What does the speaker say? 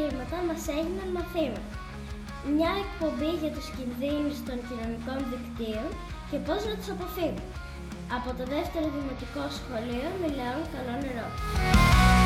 μαθήματα μας έγιναν μαθήματα. Μια εκπομπή για τους κινδύνους των κοινωνικών δικτύων και πώς να τους αποφύγουμε. Από το δεύτερο δημοτικό σχολείο Μηλεών Καλό Νερό.